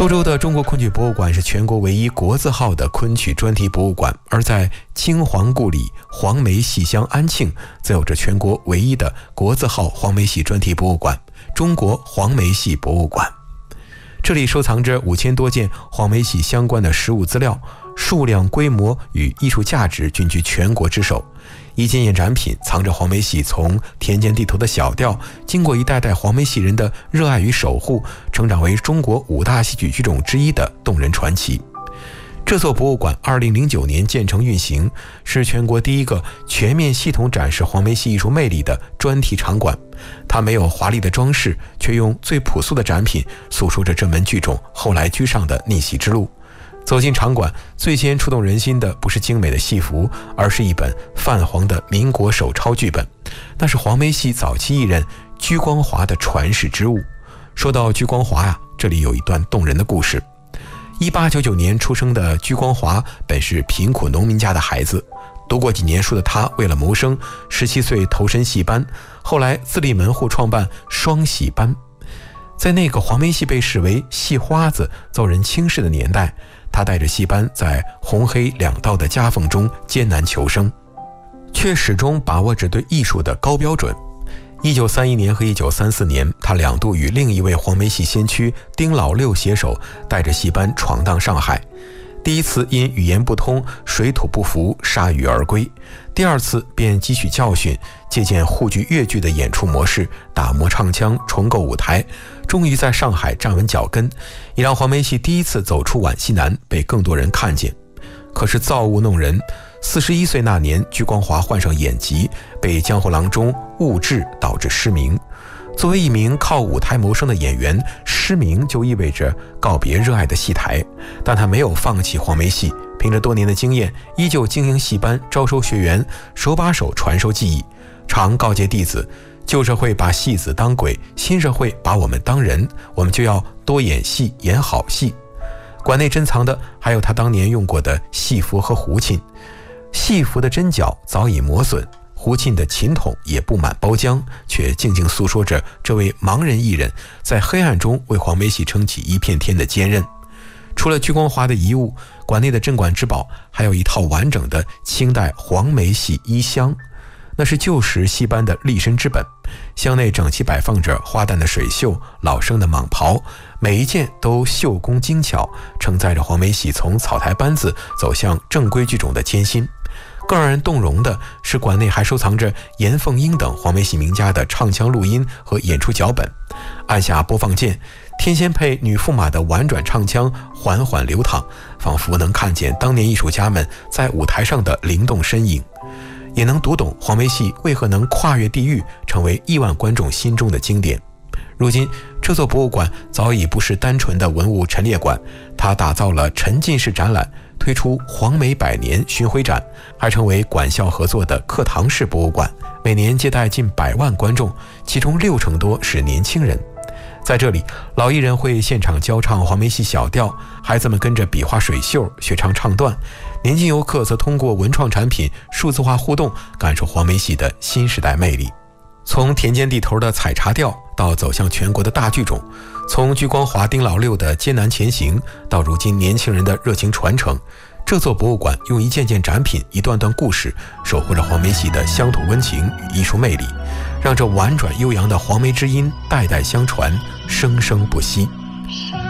苏州的中国昆曲博物馆是全国唯一国字号的昆曲专题博物馆，而在京黄故里黄梅戏乡安庆，则有着全国唯一的国字号黄梅戏专题博物馆——中国黄梅戏博物馆。这里收藏着5000多件黄梅戏相关的实物资料，数量、规模与艺术价值均居全国之首。一件件展品藏着黄梅戏从田间地头的小调，经过一代代黄梅戏人的热爱与守护，成长为中国5大戏曲剧种之一的动人传奇。这座博物馆2009年建成运行，是全国第一个全面系统展示黄梅戏艺术魅力的专题场馆。它没有华丽的装饰，却用最朴素的展品诉说着这门剧种后来居上的逆袭之路。走进场馆，最先触动人心的不是精美的戏服，而是一本泛黄的民国手抄剧本。那是黄梅戏早期艺人鞠光华的传世之物。说到鞠光华这里有一段动人的故事。1899年出生的鞠光华本是贫苦农民家的孩子，读过几年书的他为了谋生，17岁投身戏班，后来自立门户创办双戏班。在那个黄梅戏被视为戏花子、遭人轻视的年代，他带着戏班在红黑两道的夹缝中艰难求生，却始终把握着对艺术的高标准。1931年和1934年，他2度与另一位黄梅戏先驱丁老六携手，带着戏班闯荡上海。第一次因语言不通、水土不服，铩羽而归；第二次便汲取教训，借鉴沪剧、粤剧的演出模式，打磨唱腔，重构舞台，终于在上海站稳脚跟，也让黄梅戏第一次走出皖西南，被更多人看见。可是造物弄人，41岁那年，鞠光华患上眼疾，被江湖郎中误治，导致失明。作为一名靠舞台谋生的演员，失明就意味着告别热爱的戏台，但他没有放弃黄梅戏，凭着多年的经验，依旧经营戏班，招收学员，手把手传授技艺。常告诫弟子，旧社会把戏子当鬼，新社会把我们当人，我们就要多演戏，演好戏。馆内珍藏的还有他当年用过的戏服和胡琴，戏服的针脚早已磨损，胡琴的琴筒也布满包浆，却静静诉说着这位盲人艺人在黑暗中为黄梅戏撑起一片天的坚韧。除了鞠光华的遗物，馆内的镇馆之宝还有一套完整的清代黄梅戏衣箱，那是旧时戏班的立身之本。箱内整齐摆放着花旦的水袖、老生的蟒袍，每一件都绣工精巧，承载着黄梅戏从草台班子走向正规剧种的艰辛。更让人动容的是，馆内还收藏着严凤英等黄梅戏名家的唱腔录音和演出脚本。按下播放键，天仙配女驸马的婉转唱腔缓缓流淌，仿佛能看见当年艺术家们在舞台上的灵动身影，也能读懂黄梅戏为何能跨越地域，成为亿万观众心中的经典。如今，这座博物馆早已不是单纯的文物陈列馆，它打造了沉浸式展览，推出黄梅100年巡回展，还成为馆校合作的课堂式博物馆，每年接待近100万观众，其中60%多是年轻人。在这里，老艺人会现场教唱黄梅戏小调，孩子们跟着比划水袖，学唱唱段，年轻游客则通过文创产品数字化互动，感受黄梅戏的新时代魅力。从田间地头的采茶调到走向全国的大剧种，从鞠光华、丁老六的艰难前行到如今年轻人的热情传承，这座博物馆用一件件展品、一段段故事，守护着黄梅戏的乡土温情与艺术魅力，让这婉转悠扬的黄梅之音代代相传，生生不息。